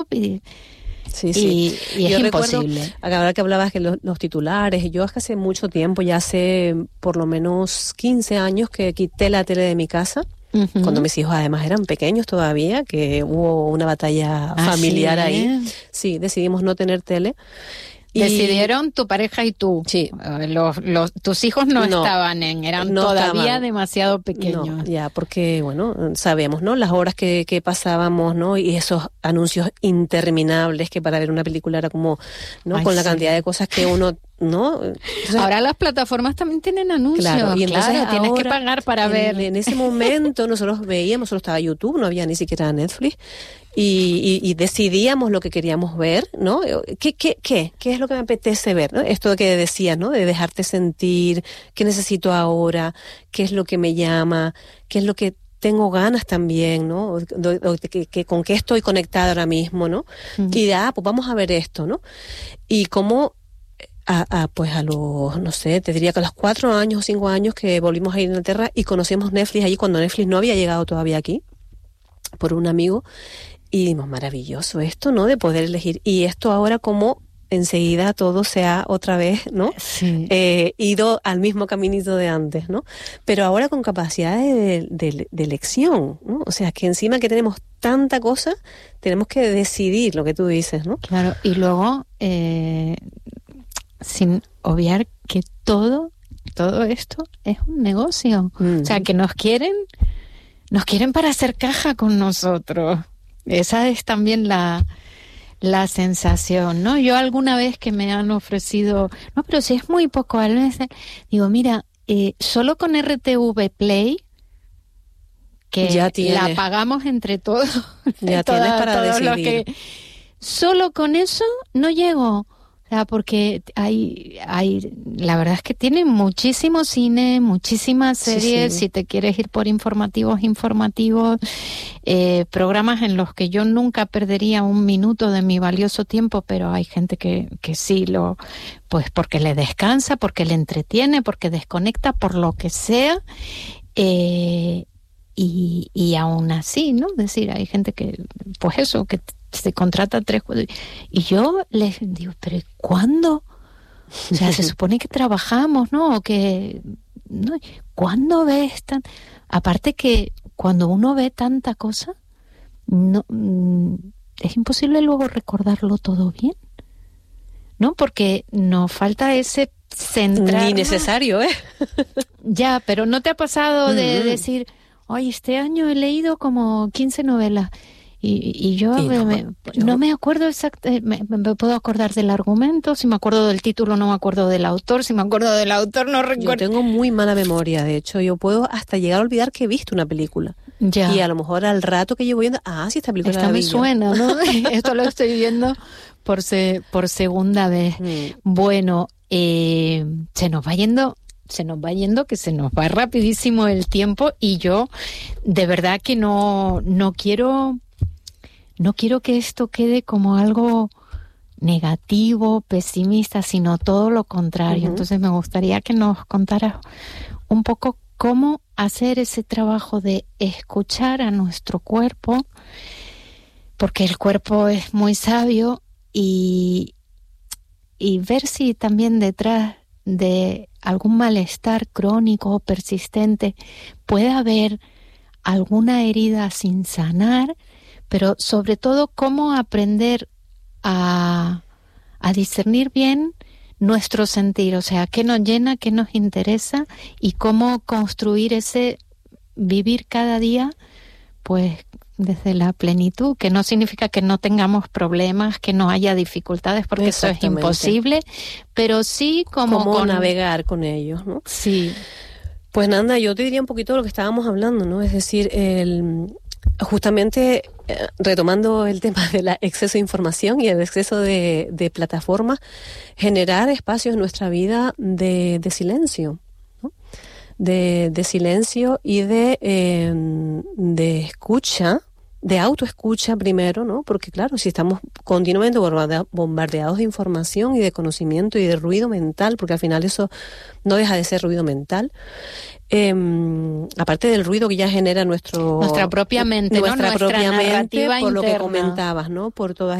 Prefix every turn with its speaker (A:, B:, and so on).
A: y,
B: Sí, sí.
A: y es
B: yo
A: imposible.
B: Recuerdo, ahora que hablabas que los titulares, yo es que hace mucho tiempo, ya hace por lo menos 15 años que quité la tele de mi casa, cuando mis hijos además eran pequeños todavía, que hubo una batalla familiar ahí. Sí, decidimos no tener tele.
A: Decidieron tu pareja y tú.
B: Sí.
A: Tus hijos no estaban eran todavía
B: estaban
A: demasiado pequeños.
B: No, ya, porque, bueno, sabemos, ¿no? Las horas que pasábamos, ¿no? Y esos anuncios interminables que para ver una película era como, ¿no?
A: Ay,
B: con la
A: sí.
B: cantidad de cosas que uno, ¿no? Entonces,
A: ahora las plataformas también tienen anuncios.
B: claro, y entonces
A: tienes que pagar para ver.
B: En ese momento nosotros veíamos, solo estaba YouTube, no había ni siquiera Netflix. Y decidíamos lo que queríamos ver, ¿no? ¿Qué es lo que me apetece ver, ¿no? Esto que decías, ¿no? De dejarte sentir, ¿qué necesito ahora? ¿Qué es lo que me llama? ¿Qué es lo que tengo ganas también, ¿no? ¿Con qué estoy conectada ahora mismo, ¿no? Y pues vamos a ver esto, ¿no? Y cómo pues a los, no sé, te diría que a los 4 años o 5 años que volvimos a ir a Inglaterra y conocimos Netflix allí cuando Netflix no había llegado todavía aquí, por un amigo. Y dimos, maravilloso esto, ¿no? De poder elegir. Y esto ahora como enseguida todo se ha otra vez, ¿no?
A: Sí.
B: Ido al mismo caminito de antes, ¿no? Pero ahora con capacidad de elección, ¿no? O sea, que encima que tenemos tanta cosa, tenemos que decidir lo que tú dices, ¿no?
A: Claro, y luego, sin obviar que todo esto es un negocio. O sea, que nos quieren para hacer caja con nosotros. Esa es también la sensación, ¿no? Yo alguna vez que me han ofrecido, no, pero si es muy poco, a veces digo, mira, solo con RTV Play, que
B: ya
A: la pagamos entre todos,
B: ya tienes para decidir.
A: Solo con eso no llego. O sea, porque hay, la verdad es que tiene muchísimo cine, muchísimas series,
B: sí.
A: Si te quieres ir por informativos, programas en los que yo nunca perdería un minuto de mi valioso tiempo, pero hay gente que sí pues porque le descansa, porque le entretiene, porque desconecta, por lo que sea, y aún así, ¿no? Es decir, hay gente que, pues eso, que se contrata 3, 4... Y yo les digo, ¿pero cuándo? O sea, se supone que trabajamos, ¿no? O que... ¿no? ¿Cuándo ves tan...? Aparte que cuando uno ve tanta cosa, no, es imposible luego recordarlo todo bien, ¿no? Porque nos falta ese centrar...
B: Ni necesario, ¿eh?
A: Ya, pero ¿no te ha pasado de decir, oye, este año he leído como 15 novelas... Y yo no me acuerdo exactamente, me puedo acordar del argumento, si me acuerdo del título no me acuerdo del autor, si me acuerdo del autor no recuerdo.
B: Yo tengo muy mala memoria, de hecho, yo puedo hasta llegar a olvidar que he visto una película.
A: Ya.
B: Y a lo mejor al rato que llevo viendo, sí, esta película
A: esta me suena, ¿no? Esto lo estoy viendo por segunda vez. Bueno, se nos va yendo, que se nos va rapidísimo el tiempo y yo de verdad que no quiero que esto quede como algo negativo, pesimista, sino todo lo contrario. Entonces me gustaría que nos contaras un poco cómo hacer ese trabajo de escuchar a nuestro cuerpo, porque el cuerpo es muy sabio, y ver si también detrás de algún malestar crónico o persistente puede haber alguna herida sin sanar, pero sobre todo cómo aprender a discernir bien nuestro sentir, o sea, qué nos llena, qué nos interesa y cómo construir ese vivir cada día, pues desde la plenitud, que no significa que no tengamos problemas, que no haya dificultades, porque eso es imposible, pero sí
B: cómo navegar con ellos, ¿no?
A: Sí.
B: Pues Nanda, yo te diría un poquito de lo que estábamos hablando, ¿no? Es decir, justamente retomando el tema del exceso de información y el exceso de plataformas, generar espacios en nuestra vida de silencio, ¿no? De silencio y de escucha, de autoescucha primero, ¿no? Porque claro, si estamos continuamente bombardeados de información y de conocimiento y de ruido mental, porque al final eso no deja de ser ruido mental, aparte del ruido que ya genera nuestra
A: propia mente,
B: nuestra
A: ¿no?
B: propia mente,
A: narrativa
B: por lo que
A: interna.
B: comentabas, ¿no? Por todas